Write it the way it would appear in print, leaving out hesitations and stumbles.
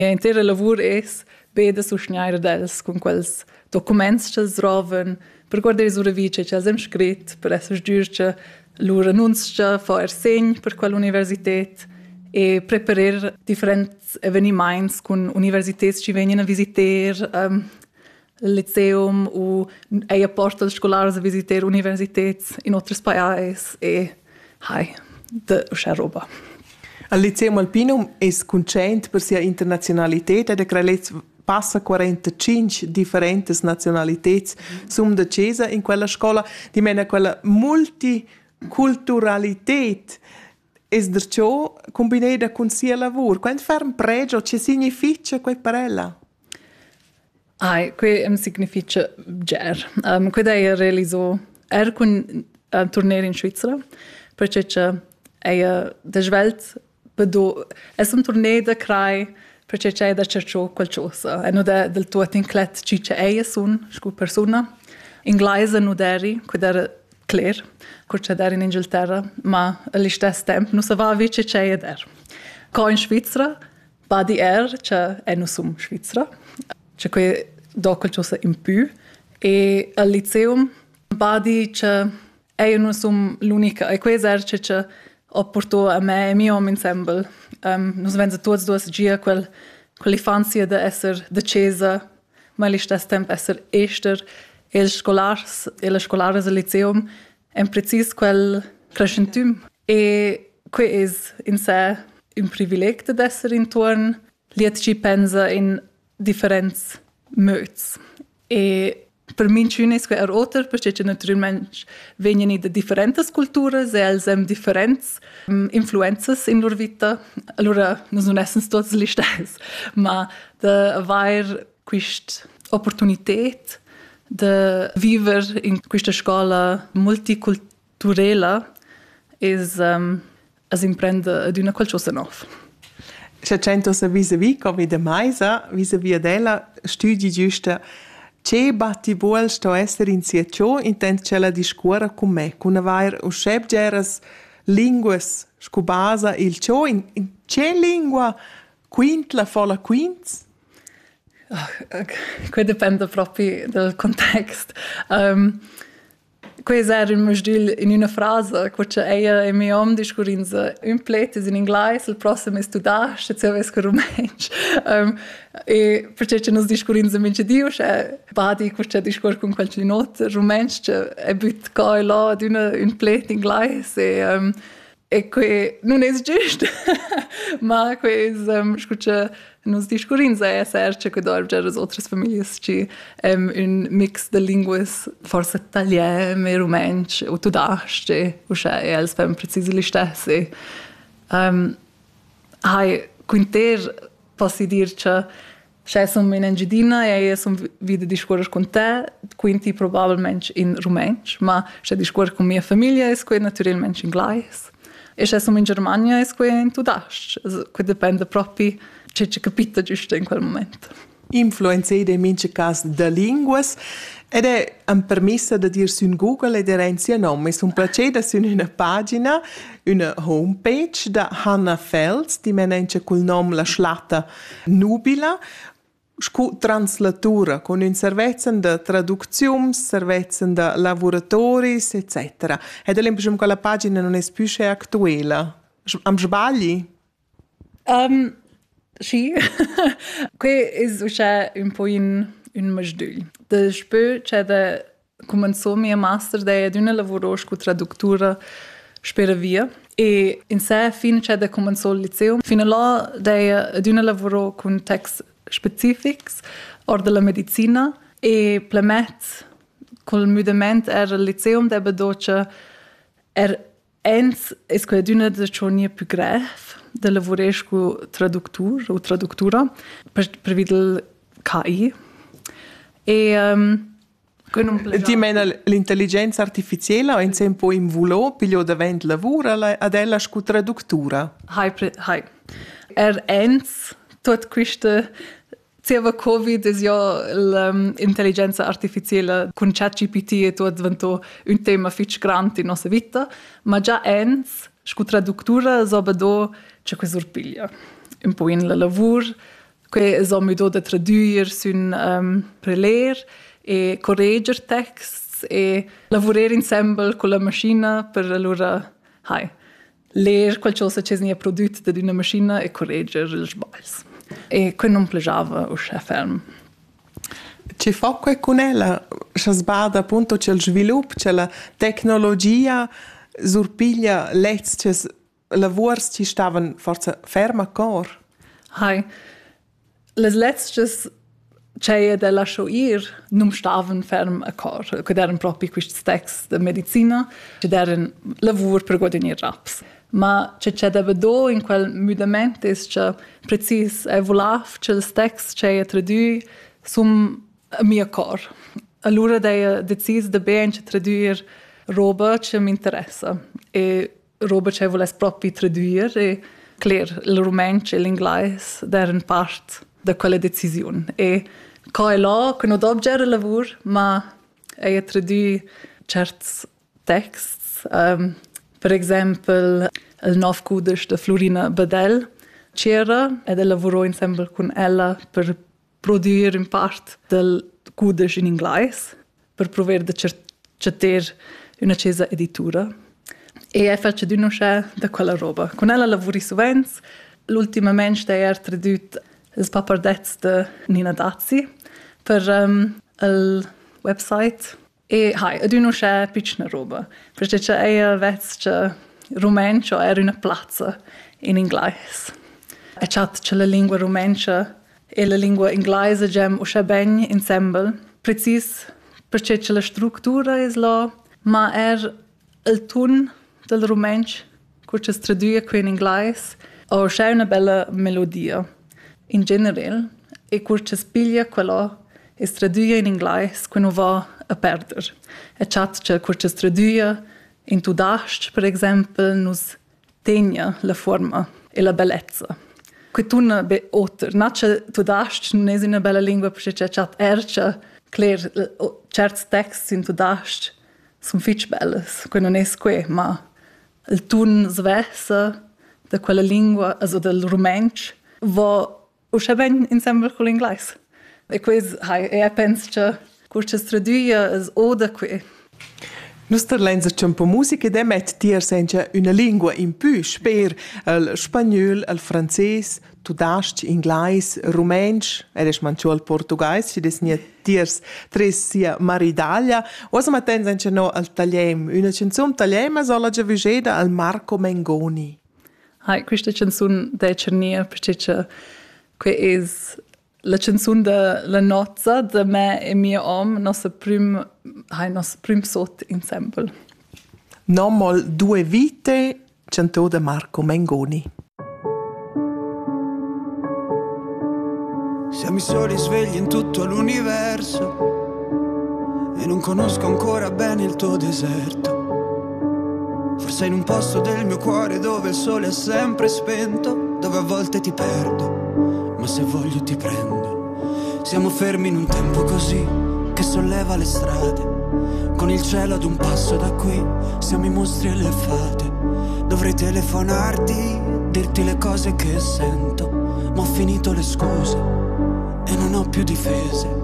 E intera lavur es beda suscnaire dels con quels documents che roven per guardare su revice che hem scrit per esser giurce lur annunzia fa segn per quell'universitet e preparer differents eveniments con universitets ci vengono a visiter il liceum o eia porta els scolars a visiter universitets in otros paesi e de uscire roba. Il Liceum Alpinum è contento per sia internazionalità ed passa 45 differenti nazionalità sum de Cesa in quella scuola di mena quella multiculturalità è der ciò combinata con sia lavoro. Quanto ferm pregio che significa quei parella? Que significa ger. Quei realizzo con tornare in Svizzera perché da Svelt bedo è un torneo da crai perché c'è da cercare qualcosa e non del tuo inclet ci c'è sun scu persona inglese non deri quella clear c'è der in Inghilterra ma allo stesso tempo non sapeva che c'è der co in Svizzera badi c'è non sum Svizzera c'è que do qualcosa in più e al liceum badi c'è non sum l'unica e questo c'è ho portato a me e mio ensemble. Nos vengono tutti due gia quell'infanzia di essere de Cesa, ma allo stesso tempo essere ester e le scolari del liceum è preciso quel crescentum. E questo è in sé un privilegio di essere intorno, liet ci pensa in differenti modi. E per me è un altro perché naturalmente vengono da differenti culture e hanno differenti influenze in loro vita. Allora non sono tutti gli stessi, ma di avere questa opportunità di vivere in questa scuola multiculturale è imprendere ad una qualcosa nuova. Se c'è vis-à-vis, come da Maisa, vis-à-vis della studi giusta, c'è battibuol sto essere in ciò intent c'è la discuora con me, con aver uscep geras linguas scubasa il ciò in c'è lingua quintla fola quints? Questo dipende proprio dal contesto. Questo era un modul in una frase, che io e mio uomo discorrinza un plet in inglese, il prossimo è studiare, se avessi con rumeno. E perché nos discorrinza mince Dio, badi che discor con qualche nota rumeno, e but qua e là un plet in inglese e que non è giusto. Ma questo scuccia nos discorrinza è serce che dorge as outras famílias ci un mix de linguas forse italiano e rumeno o tedesco o e els fem precisi li stesse. Quinter posso dir che c'è sono in Engidina e sono vide discorrer con te, quindi probabilmente in rumeno, ma c'è discorrer con mia famiglia e que naturalmente in inglese. E c'è sono in Germania e que in tedesco. Que dipende proprio c'è capito giusto in quel momento. Influenzate in mince cas de linguas ed è un permesso di dir su Google ed era in sia nome. È un piacere su una pagina, una homepage da Hanna Fels, di menence col nome La Schlatta Nubila, translatura, con un servizio di traduzione, servizio di lavoratori, eccetera. Ed è l'impressione che la pagina non è più attuale. Am sbagli? Sì. Questo è un po' un modul. Dopo c'è cominciò mia master di una lavoro con traduttura per via. E in sé, fino c'è cominciò il liceo. Fino là, di una lavoro con text specifici, or della medicina, e plemet, col mudamento era il liceo, deve doce, ens, è una delle cose più gravi, de lavorare con traduttura, per vedere KI. E ti mena l'intelligenza artificiale o in tempo in volo, piglio davvero lavoro ad ella con traduttura? Hai. Ens, tot questa Ceva Covid è già l'intelligenza artificiale con ChatGPT e tutto diventato un tema fitch grande in nostra vita, ma già ens, con traduttura, so do c'è questo sorpiglia. Un po' in lavoro, che è mido da traduir sun preler e corregger texts e lavorare insieme con la macchina per allora ler qualcosa che è prodotto da una macchina e corregger gli sbagli. E che non piaceva uscire ferm. Ci fa quel con ella, che sbada appunto c'è il sviluppo, c'è la tecnologia, surpiglia let's che lavori ci stavano forse ferma cor. Les letztes c'è della shoir non stavano ferm a cor, che erano proprio questi texti di medicina, che erano lavoro per guadagnare raps. Ma c'è da vedo in quel mudamento è che precis è volaf che il text c'è tradui sum a mia cor. Allora dei decis da ben che traduir roba che mi interessa e roba che voles proprio traduir e clear il romanzo e l'inglese erano parte da quella decisione e che è là che non dobbiamo lavoro ma è tradui certi texti per esempio il nuovo cudes di Florina Badel c'era ed lavorò insieme con ella per produrre in parte del cudes in inglese per provare di cercare una cesa editura e è faccio di conoscere da quella roba. Con ella lavori sovente, l'ultimamente è tradotto il papardets di Nina Dazzi per il website e di conoscere piccola roba perché c'è che romanzo era una piazza in inglese e c'è la lingua romanza e la lingua inglese gem uscire bene insieme precis perché c'è la struttura è là ma il ton del romanzo che si traduce qui in inglese o c'è una bella melodia in generale e che si spiglia quello e si traduce in inglese che non va a perdere e c'è che si traduce in tudast per esempio nos tegna la forma e la bellezza che tu non be otter nace tudast non è una bella lingua perché c'è ercia clear certi texti in tudast sono fitch belles che non è que ma il ton svessa da quella lingua also del romanzo va uscire bene insieme con l'inglese e questo e penso che si traduce o da qui. Nostra lenza c'è un po' musica e met dir senza una lingua in più, per il spagnolo, il francese, tudast, inglese, rumänsch, ed mancho il portoghese, che desnia tiers tres sia maridaglia. Osa maten senza no il tagliem, una canzone tagliema sola già vigeda al Marco Mengoni. Questa canzone da Cernia perché che è la canzone della nozza da me e mio uomo, nostro prim sot insieme. Nommol Due vite, cantò da Marco Mengoni. Siamo i soli svegli in tutto l'universo e non conosco ancora bene il tuo deserto. Forse in un posto del mio cuore dove il sole è sempre spento, dove a volte ti perdo, ma se voglio ti prendo. Siamo fermi in un tempo così che solleva le strade, con il cielo ad un passo da qui, siamo i mostri e le fate. Dovrei telefonarti, dirti le cose che sento, ma ho finito le scuse e non ho più difese.